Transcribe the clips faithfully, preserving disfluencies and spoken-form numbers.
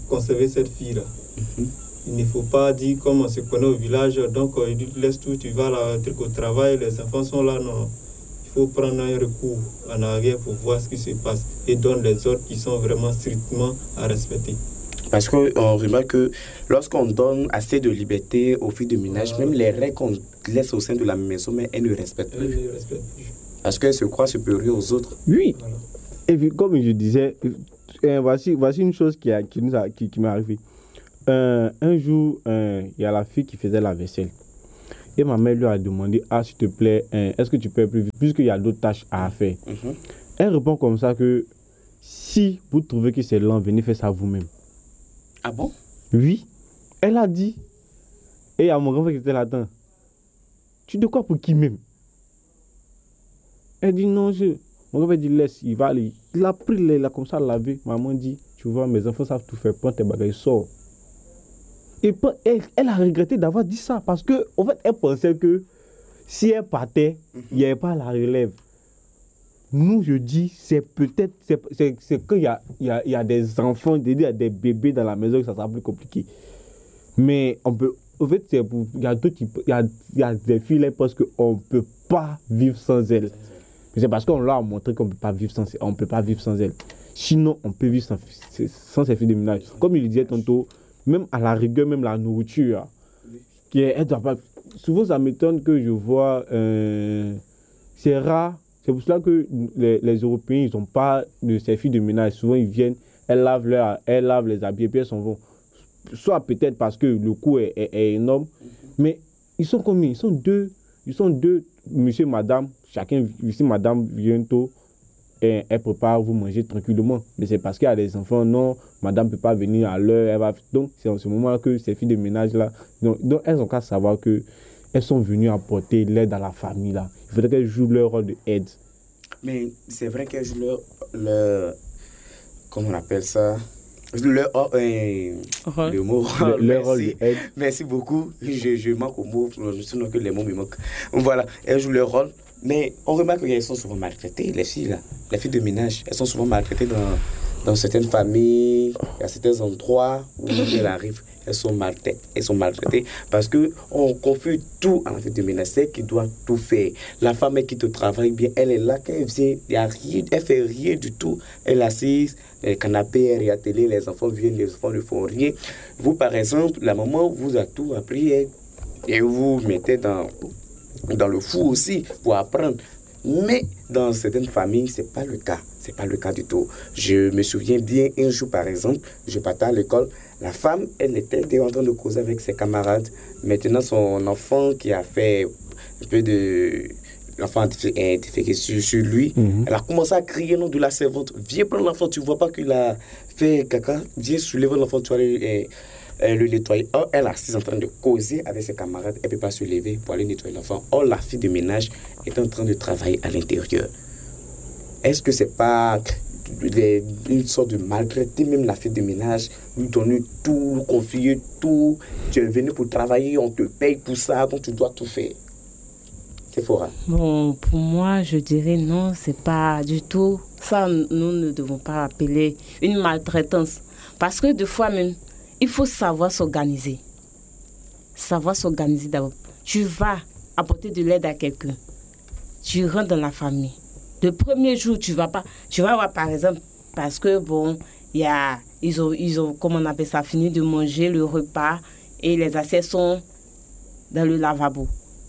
conserver cette fille-là. Mm-hmm. Il ne faut pas dire comme on se connaît au village, donc il dit laisse tout, tu vas là, au travail, les enfants sont là, non. Il faut prendre un recours en arrière pour voir ce qui se passe et donner les ordres qui sont vraiment strictement à respecter. Parce qu'on remarque que lorsqu'on donne assez de liberté aux filles de ménage, voilà. Même les règles qu'on laisse au sein de la maison, mais elles ne respectent plus. Elles ne respectent plus. Parce qu'elles se croient supérieures aux autres. Oui. Voilà. Et puis, comme je disais, euh, voici, voici une chose qui, a, qui, nous a, qui, qui m'est arrivée. Euh, un jour, il euh, y a la fille qui faisait la vaisselle. Et ma mère lui a demandé, ah, s'il te plaît, euh, est-ce que tu peux plus vite, puisqu'il y a d'autres tâches à faire. Mm-hmm. Elle répond comme ça que si vous trouvez que c'est lent, venez faire ça vous-même. Ah bon? Oui. Elle a dit. Et il y a mon grand-frère qui était là-dedans. Tu de quoi pour qui même? Elle dit non, je... Mon grand-frère dit laisse, il va aller. Il a pris, il a comme ça lavé. Maman dit, tu vois, mes enfants savent tout faire, prends tes bagages, sors. Et elle, elle a regretté d'avoir dit ça parce que, en fait, elle pensait que si elle partait, il mm-hmm. n'y avait pas la relève. Nous, je dis, c'est peut-être, c'est, c'est, c'est qu'il y a, il y, a, il y a des enfants, il y a des bébés dans la maison, que ça sera plus compliqué. Mais on peut, en fait, c'est pour, il y a d'autres, il y a, il y a des filles là parce qu'on ne peut pas vivre sans elles. C'est parce qu'on leur a montré qu'on ne peut pas vivre sans, on peut pas vivre sans elles. Sinon, on peut vivre sans, sans ces filles de ménage. Comme il le disait tantôt, même à la rigueur, même la nourriture, qui est, elle doit pas, souvent ça m'étonne que je vois, euh, c'est rare. C'est pour cela que les, les Européens, ils n'ont pas de ces filles de ménage. Souvent, ils viennent, elles lavent, leur, elles lavent les habits et puis elles s'en vont. Soit peut-être parce que le coût est, est, est énorme, mm-hmm. mais ils sont combien? Ils sont deux. Ils sont deux, monsieur, madame. Chacun, ici, madame, bientôt, et elle prépare, vous mangez tranquillement. Mais c'est parce qu'il y a des enfants, non, madame ne peut pas venir à l'heure. Elle va... Donc, c'est en ce moment que ces filles de ménage-là, donc, donc elles ont qu'à savoir que elles sont venues apporter l'aide à la famille là. Il faudrait qu'elles jouent leur rôle d'aide. Mais c'est vrai qu'elles jouent leur, leur comment on appelle ça, leur euh, uh-huh. le mot. Le, leur rôle d'aide. Merci beaucoup. Je, je manque au mot, sinon que les mots me manquent. Voilà, elles jouent leur rôle. Mais on remarque qu'elles sont souvent maltraitées, les filles là, les filles de ménage, elles sont souvent maltraitées dans, dans certaines familles, à certains endroits où elles arrivent. Elles sont maltraitées, elles sont maltraitées parce qu'on confie tout à la fille de ménage, c'est qui doit tout faire. La femme qui te travaille bien, elle est là, quand elle vient, il y a rien, elle fait rien du tout. Elle est assise, le canapé, elle regarde la télé, les enfants viennent, les enfants ne font rien. Vous, par exemple, la maman vous a tout appris et, et vous mettez dans, dans le four aussi pour apprendre. Mais dans certaines familles, ce n'est pas le cas. Ce n'est pas le cas du tout. Je me souviens bien, un jour, par exemple, je partais à l'école. La femme, elle était en train de causer avec ses camarades. Maintenant, son enfant qui a fait un peu de... L'enfant a déféqué sur, sur lui. Mm-hmm. Elle a commencé à crier au nom de la servante. Viens prendre l'enfant, tu ne vois pas qu'il a fait caca. Viens soulever l'enfant, tu vas aller euh, le nettoyer. Or, elle est assise en train de causer avec ses camarades. Elle ne peut pas se lever pour aller nettoyer l'enfant. Or, la fille de ménage est en train de travailler à l'intérieur. Est-ce que ce n'est pas... Les, une sorte de maltraiter même la fille de ménage, lui donner tout, lui confier tout. Tu es venu pour travailler, on te paye pour ça, donc tu dois tout faire. C'est fort. Hein? Bon, pour moi, je dirais non, c'est pas du tout. Ça, nous ne devons pas appeler une maltraitance. Parce que deux fois même, il faut savoir s'organiser. Savoir s'organiser d'abord. Tu vas apporter de l'aide à quelqu'un. Tu rentres dans la famille. Le premier jour, tu vas pas, tu vas voir par exemple, parce que bon, il y a, ils ont, ils ont, comment on appelle ça, fini de manger le repas et les assiettes sont dans le lavabo.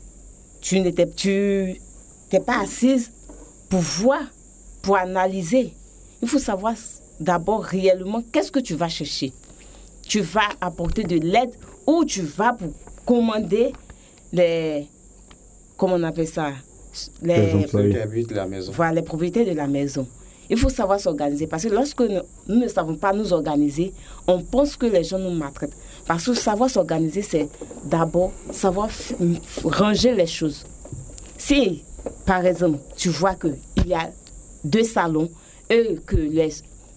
Tu n'étais, tu n'es pas assise pour voir, pour analyser. Il faut savoir d'abord réellement qu'est-ce que tu vas chercher. Tu vas apporter de l'aide ou tu vas pour commander les, comment on appelle ça? Les, les, de la maison. Voilà, les propriétaires de la maison. Il faut savoir s'organiser parce que lorsque nous, nous ne savons pas nous organiser, on pense que les gens nous maltraitent. Parce que savoir s'organiser, c'est d'abord savoir f- ranger les choses. Si, par exemple, tu vois qu'il y a deux salons et que les...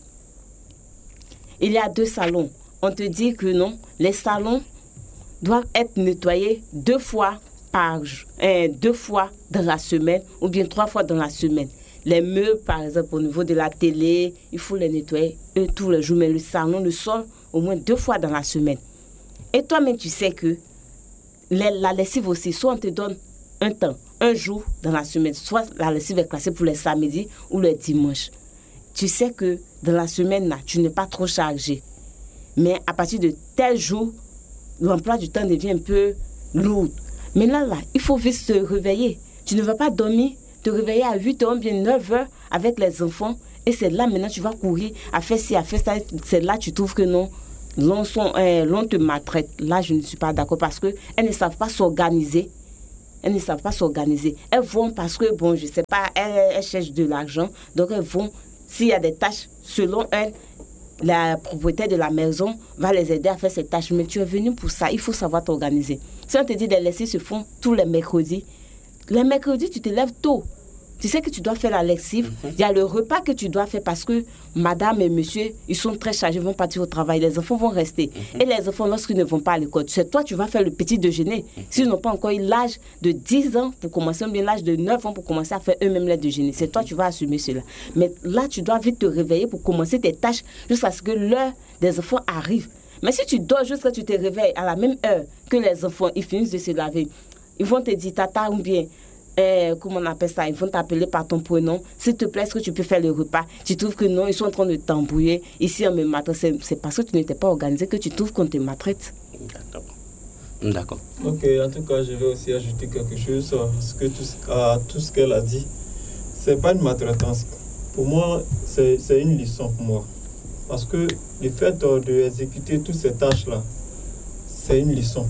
Il y a deux salons, on te dit que non, les salons doivent être nettoyés deux fois par euh, deux fois dans la semaine ou bien trois fois dans la semaine. Les meubles, par exemple, au niveau de la télé, il faut les nettoyer eux, tous les jours. Mais le salon, le sol au moins deux fois dans la semaine. Et toi-même, tu sais que la, la lessive aussi, soit on te donne un temps, un jour dans la semaine, soit la lessive est classée pour les samedis ou les dimanches. Tu sais que dans la semaine, là, tu n'es pas trop chargé. Mais à partir de tel jour, l'emploi du temps devient un peu lourd. Mais là, là, il faut vite se réveiller. Tu ne vas pas dormir, te réveiller à huit heures, bien neuf heures avec les enfants. Et c'est là, maintenant, tu vas courir à faire ci, à faire ça. C'est là que tu trouves que non, l'on, sont, euh, l'on te maltraite. Là, je ne suis pas d'accord parce qu'elles ne savent pas s'organiser. Elles ne savent pas s'organiser. Elles vont parce que, bon, je ne sais pas, elles, elles cherchent de l'argent. Donc, elles vont, s'il y a des tâches, selon elles, la propriétaire de la maison va les aider à faire ces tâches. Mais tu es venu pour ça, il faut savoir t'organiser. Si on te dit les lessives se font tous les mercredis, les mercredis, tu te lèves tôt. Tu sais que tu dois faire la lessive. Mm-hmm. Il y a le repas que tu dois faire parce que madame et monsieur, ils sont très chargés, ils vont partir au travail. Les enfants vont rester. Mm-hmm. Et les enfants, lorsqu'ils ne vont pas à l'école, c'est toi, tu vas faire le petit déjeuner. Mm-hmm. S'ils n'ont pas encore eu l'âge de dix ans pour commencer, ou bien l'âge de neuf ans pour commencer à faire eux-mêmes les déjeuners, c'est toi, tu vas assumer cela. Mais là, tu dois vite te réveiller pour commencer tes tâches jusqu'à ce que l'heure des enfants arrive. Mais si tu dors jusqu'à ce que tu te réveilles à la même heure que les enfants, ils finissent de se laver, ils vont te dire tata ou bien Eh, comment on appelle ça, ils vont t'appeler par ton prénom. S'il te plaît, est-ce que tu peux faire le repas? Tu trouves que non, ils sont en train de t'embrouiller. Ici, on me maltraite. C'est, c'est parce que tu n'étais pas organisé que tu trouves qu'on te maltraite. D'accord. D'accord. Ok, en tout cas, je vais aussi ajouter quelque chose parce que tout, à tout ce qu'elle a dit. C'est pas une maltraitance. Pour moi, c'est, c'est une leçon pour moi. Parce que le fait d'exécuter toutes ces tâches-là, c'est une leçon.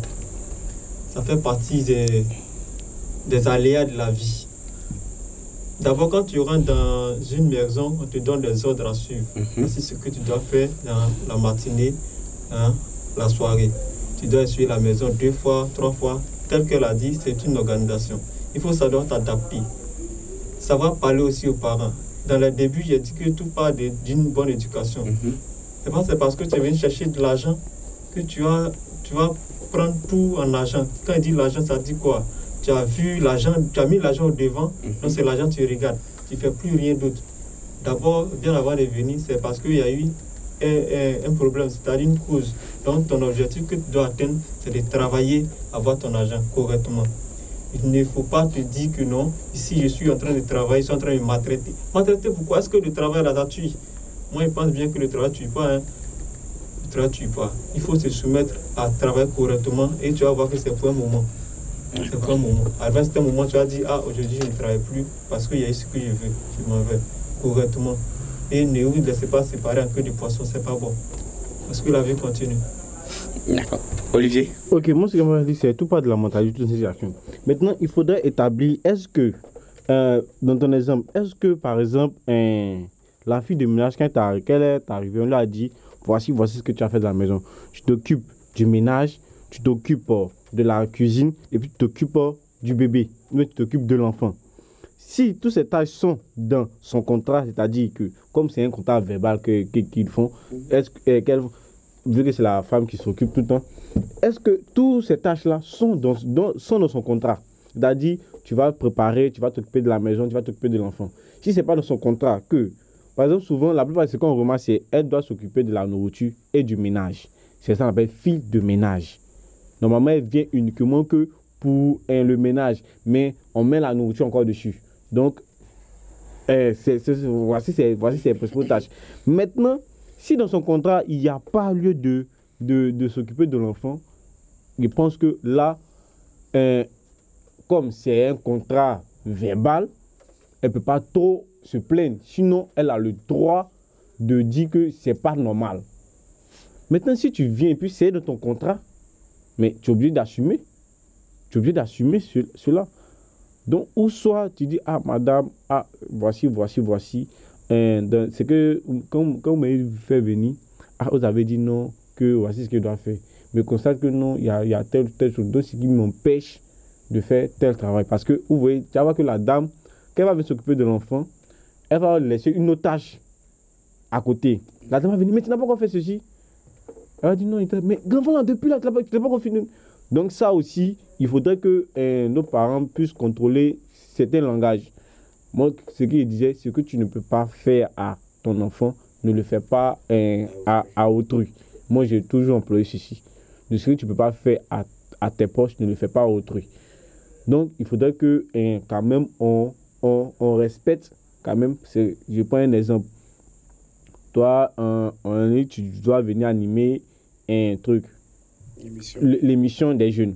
Ça fait partie des... des aléas de la vie. D'abord, quand tu rentres dans une maison, on te donne des ordres à suivre. Mm-hmm. C'est ce que tu dois faire dans la matinée, hein, la soirée. Tu dois essuyer la maison deux fois, trois fois. Tel qu'elle a dit, c'est une organisation. Il faut savoir t'adapter. Savoir parler aussi aux parents. Dans le début, j'ai dit que tout part de, d'une bonne éducation. Mm-hmm. C'est pas c'est parce que tu viens chercher de l'argent que tu, as, tu vas prendre tout en argent. Quand il dit l'argent, ça dit quoi? Tu as vu l'argent, tu as mis l'argent au devant, mm-hmm. donc c'est l'argent que tu regardes. Tu ne fais plus rien d'autre. D'abord, bien avant de venir, c'est parce qu'il y a eu un, un, un problème, c'est-à-dire une cause. Donc ton objectif que tu dois atteindre, c'est de travailler, avoir ton argent correctement. Il ne faut pas te dire que non, ici je suis en train de travailler, je suis en train de me maltraiter. Maltraiter pourquoi? Est-ce que le travail là, ça tue? Moi, je pense bien que le travail ne tue pas. Hein. Le travail ne tue pas. Il faut se soumettre à travailler correctement et tu vas voir que c'est pour un moment. C'est pas un moment. À un certain moment, tu as dit, ah, aujourd'hui, je ne travaille plus parce qu'il y a eu ce que je veux. Je m'en vais correctement. Et ne vous laissez pas séparer en queue de poisson, c'est pas bon. Parce que la vie continue. D'accord. Olivier? Ok, moi, ce que je dis, c'est tout pas de la mentalité de cette situation. Maintenant, il faudrait établir, est-ce que, euh, dans ton exemple, est-ce que, par exemple, un, la fille de ménage, quand elle est arrivée, on lui a dit, voici, voici ce que tu as fait dans la maison. Tu t'occupes du ménage, tu t'occupes euh, de la cuisine et puis tu t'occupes euh, du bébé, mais tu t'occupes de l'enfant. Si toutes ces tâches sont dans son contrat, c'est-à-dire que comme c'est un contrat verbal que, que, qu'ils font, est-ce euh, qu'elle, vu que c'est la femme qui s'occupe tout le temps, est-ce que toutes ces tâches-là sont dans, dans, sont dans son contrat? C'est-à-dire, tu vas préparer, tu vas t'occuper de la maison, tu vas t'occuper de l'enfant. Si ce n'est pas dans son contrat, que, par exemple, souvent, la plupart de ce qu'on remarque, c'est qu'elle doit s'occuper de la nourriture et du ménage. C'est ça qu'on appelle fille de ménage. Normalement, elle vient uniquement que pour hein, le ménage, mais on met la nourriture encore dessus. Donc, euh, c'est, c'est, voici ses voici ses principales tâches. Maintenant, si dans son contrat, il n'y a pas lieu de, de, de s'occuper de l'enfant, je pense que là, euh, comme c'est un contrat verbal, elle ne peut pas trop se plaindre. Sinon, elle a le droit de dire que ce n'est pas normal. Maintenant, si tu viens et puis c'est de ton contrat, mais tu es obligé d'assumer. Tu es obligé d'assumer ce, cela. Donc, ou soit tu dis, ah, madame, ah, voici, voici, voici. Euh, c'est que, quand, quand vous m'avez fait venir, ah, vous avez dit non, que voici ce que je dois faire. Mais constate que non, il y a, y a telle ou telle chose. Donc, ce qui m'empêche de faire tel travail. Parce que, vous voyez, tu vas voir que la dame, quand elle va venir s'occuper de l'enfant, elle va laisser une autre tâche à côté. La dame va venir, mais tu n'as pas encore fait ceci. Elle a dit non, mais l'enfant là, depuis là, tu n'as pas, pas encore fini. Donc ça aussi, il faudrait que euh, nos parents puissent contrôler certains langages. Moi, ce qu'il disait, c'est que tu ne peux pas faire à ton enfant, ne le fais pas euh, à, à autrui. Moi, j'ai toujours employé ceci. De ce que tu ne peux pas faire à, à tes proches, ne le fais pas à autrui. Donc, il faudrait que, hein, quand même, on, on, on respecte, quand même, c'est, je prends un exemple. Toi, un, un, tu dois venir animer un truc, L'émission. l'émission des jeunes.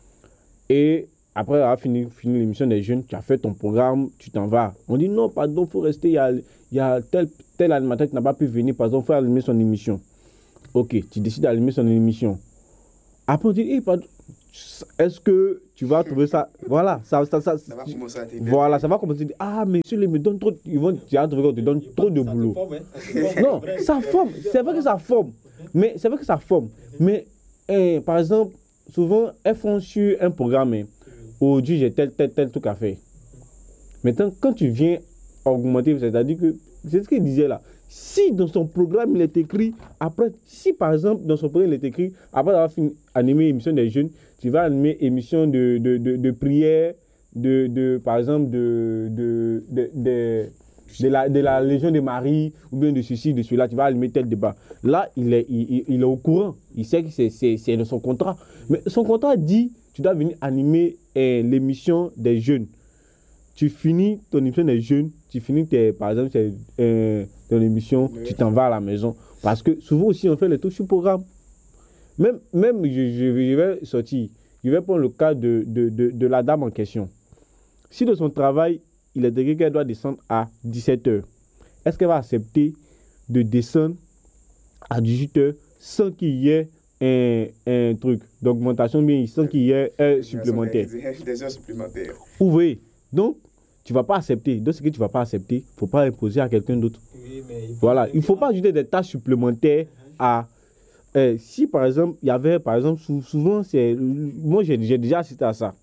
Et après avoir fini, fini l'émission des jeunes, tu as fait ton programme, tu t'en vas. On dit non, pardon, il faut rester, il y a, il y a tel, tel animateur qui n'a pas pu venir, pardon, il faut animer son émission. Ok, tu décides d'animer son émission. Après, on dit, hey, pardon, est-ce que tu vas trouver ça? Voilà, ça, ça, ça, Ça va commencer à t'aider. voilà, ça va commencer à dire, ah, mais si ils me donnent trop, ils vont, tu vas trouver qu'on te donne trop de boulot. Non, ça forme, c'est vrai que ça forme, mais c'est vrai que ça forme. Mais, eh, par exemple, souvent, elles font sur un programme, hein, aujourd'hui, j'ai tel, tel, tel truc à faire. Maintenant, quand tu viens augmenter, c'est-à-dire que, c'est ce qu'il disait là, si dans son programme, il est écrit, après, si par exemple, dans son programme, il est écrit, après avoir fini animer émission des jeunes, tu vas animer émission de, de, de, de prière, de, de, par exemple, de, de, de, de, de, la, de la Légion de Marie, ou bien de ceci, de cela, tu vas animer tel débat. Là, il est, il, il est au courant, il sait que c'est, c'est, c'est de son contrat. Mais son contrat dit, tu dois venir animer eh, l'émission des jeunes. Tu finis ton émission des jeunes, tu finis, tes, par exemple, c'est, euh, ton émission, oui. Tu t'en vas à la maison. Parce que souvent aussi, on fait les trucs sur programme. Même, même je, je, je vais sortir, je vais prendre le cas de, de, de, de la dame en question. Si de son travail, il est écrit qu'elle doit descendre à dix-sept heures, est-ce qu'elle va accepter de descendre à dix-huit heures sans qu'il y ait un, un truc d'augmentation, bien sans qu'il y ait un supplémentaire? Des heures supplémentaires. Vous voyez? Donc, tu ne vas pas accepter. Donc, ce que tu ne vas pas accepter, il ne faut pas imposer à quelqu'un d'autre. Oui, mais il voilà, il ne faut pas ajouter des tâches supplémentaires à... Euh, si, par exemple, il y avait, par exemple, souvent, c'est... Moi, j'ai, j'ai déjà assisté à ça.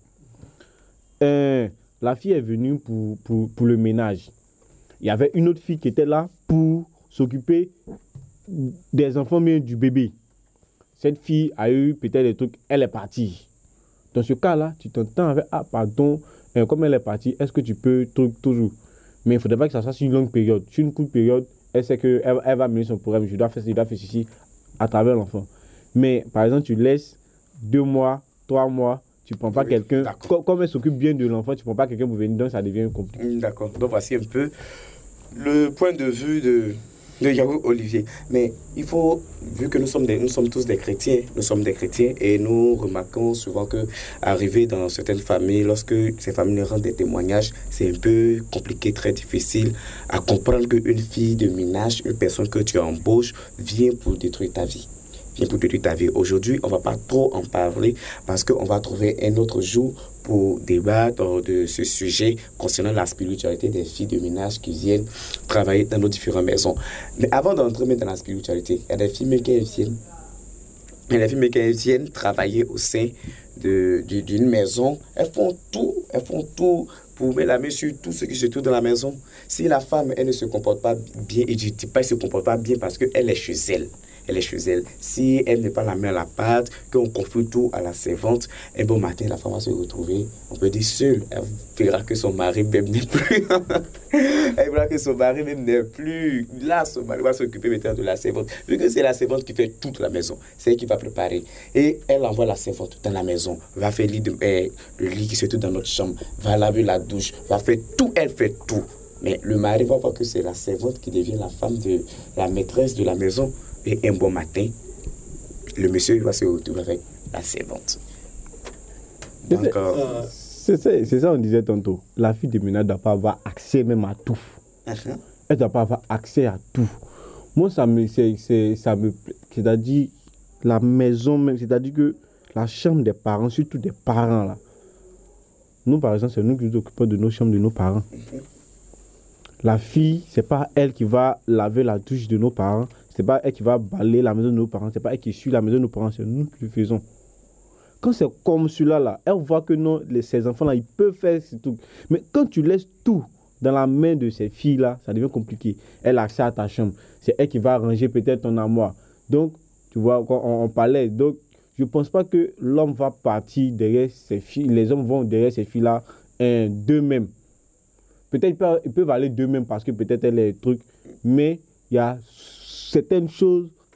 Euh, la fille est venue pour, pour, pour le ménage. Il y avait une autre fille qui était là pour s'occuper des enfants, mais du bébé. Cette fille a eu peut-être des trucs, elle est partie. Dans ce cas-là, tu t'entends avec, ah, pardon, euh, comme elle est partie, est-ce que tu peux truc toujours? Mais il ne faudrait pas que ça soit sur une longue période. Sur une courte période, elle sait qu'elle elle va mener son programme. Je dois faire, je dois faire ceci à travers l'enfant. Mais par exemple, tu laisses deux mois, trois mois, tu ne prends pas oui, quelqu'un. Com- comme elle s'occupe bien de l'enfant, tu ne prends pas quelqu'un pour venir, donc ça devient compliqué. D'accord. Donc voici un peu le point de vue de, de Yahou Olivier. Mais il faut, vu que nous sommes, des, nous sommes tous des chrétiens, nous sommes des chrétiens et nous remarquons souvent que arriver dans certaines familles, lorsque ces familles rendent des témoignages, c'est un peu compliqué, très difficile à comprendre qu'une fille de ménage, une personne que tu embauches, vient pour détruire ta vie. Vient pour détruire ta vie. Aujourd'hui, on ne va pas trop en parler parce qu'on va trouver un autre jour pour débattre de ce sujet concernant la spiritualité des filles de ménage qui viennent travailler dans nos différentes maisons. Mais avant d'entrer dans la spiritualité, il y a des filles qui viennent, il y a des filles qui viennent travailler au sein de, de, d'une maison. Elles font tout, elles font tout pour mettre la main sur tout ce qui se trouve dans la maison. Si la femme, elle ne se comporte pas bien, et je ne dis pas qu'elle ne se comporte pas bien parce qu'elle est chez elle. Elle est chez elle. Si elle n'est pas la main à la pâte, qu'on confie tout à la servante, un bon matin, la femme va se retrouver, on peut dire seule. Elle verra que son mari même n'est plus. Elle verra que son mari même n'est plus. Là, son mari va s'occuper maintenant de la servante. Vu que c'est la servante qui fait toute la maison, c'est elle qui va préparer. Et elle envoie la servante dans la maison, va faire lit de, eh, le lit qui se trouve dans notre chambre, va laver la douche, va faire tout, elle fait tout. Mais le mari va voir que c'est la servante qui devient la femme de la maîtresse de la maison. Et un bon matin, le monsieur va se retrouver avec la servante. Donc, c'est, euh... c'est, c'est, c'est ça on disait tantôt. La fille de ménage ne doit pas avoir accès même à tout. Uh-huh. Elle ne doit pas avoir accès à tout. Moi, ça me, c'est, c'est, ça me, c'est-à-dire la maison même, c'est-à-dire que la chambre des parents, surtout des parents là. Nous, par exemple, c'est nous qui nous occupons de nos chambres de nos parents. Uh-huh. La fille, c'est pas elle qui va laver la douche de nos parents. C'est pas elle qui va balayer la maison de nos parents. C'est pas elle qui suit la maison de nos parents. C'est nous qui le faisons. Quand c'est comme celui-là, là, elle voit que non, les, ces enfants-là, ils peuvent faire ce truc. Mais quand tu laisses tout dans la main de ces filles-là, ça devient compliqué. Elle a accès à ta chambre. C'est elle qui va ranger peut-être ton armoire. Donc, tu vois, quand on, on parlait. Donc, je ne pense pas que l'homme va partir derrière ces filles. Les hommes vont derrière ces filles-là hein, d'eux-mêmes. Peut-être ils peuvent, ils peuvent aller d'eux-mêmes parce que peut-être elle est truc. Mais il y a certaines choses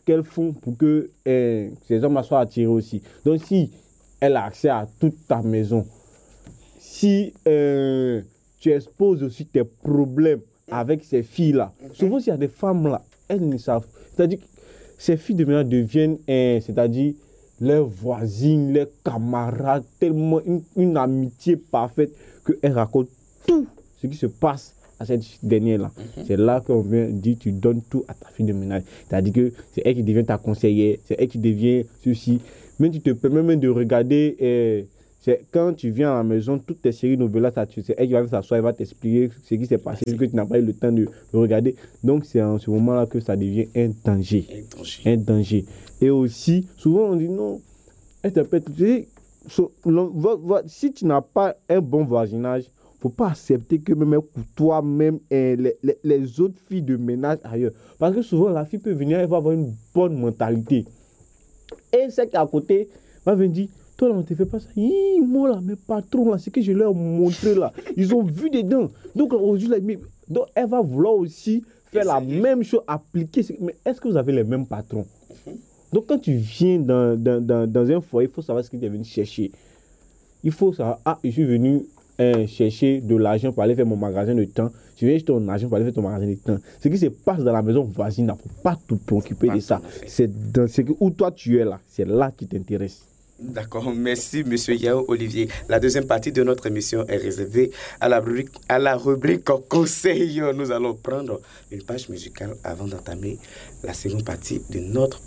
qu'elles font pour que euh, ces hommes soient attirés aussi. Donc, si elle a accès à toute ta maison, si euh, tu exposes aussi tes problèmes avec ces filles-là, souvent, s'il y a des femmes-là, elles ne savent. C'est-à-dire que ces filles de ménage deviennent, euh, c'est-à-dire, leurs voisines, leurs camarades, tellement une, une amitié parfaite qu'elles racontent tout ce qui se passe à cette dernière-là. Mm-hmm. C'est là qu'on vient dire tu donnes tout à ta fille de ménage. C'est-à-dire que c'est elle qui devient ta conseillère, c'est elle qui devient ceci. Même tu te permets même de regarder, euh, c'est quand tu viens à la maison, toutes tes séries novelas, c'est elle qui va s'asseoir, elle va t'expliquer ce qui s'est passé, ce que tu n'as pas eu le temps de, de regarder. Donc c'est en ce moment-là que ça devient un danger. Un danger. Un danger. Et aussi, souvent on dit non, elle te pète. So, si tu n'as pas un bon voisinage, il ne faut pas accepter que même toi, même eh, les, les, les autres filles de ménage ailleurs. Parce que souvent, la fille peut venir, elle va avoir une bonne mentalité. Et celle qui est à côté va venir dire, toi là, on ne te fait pas ça. Hi, moi là, mes patrons là, c'est que je leur ai montré là. Ils ont vu dedans. Donc, aujourd'hui, là, donc elle va vouloir aussi faire la même chose, appliquer. Mais est-ce que vous avez les mêmes patrons? Donc, quand tu viens dans, dans, dans, dans un foyer, il faut savoir ce que tu es venu chercher. Il faut savoir, ah, je suis venu euh, chercher de l'argent pour aller faire mon magasin de temps. Je viens acheter ton argent pour aller faire ton magasin de temps. Ce qui se passe dans la maison voisine, il ne faut pas te préoccuper de ça. C'est dans ce que, où toi tu es là, c'est là qui t'intéresse. D'accord, merci Monsieur Yao Olivier. La deuxième partie de notre émission est réservée à la rubrique, à la rubrique conseil. Nous allons prendre une page musicale avant d'entamer la seconde partie de notre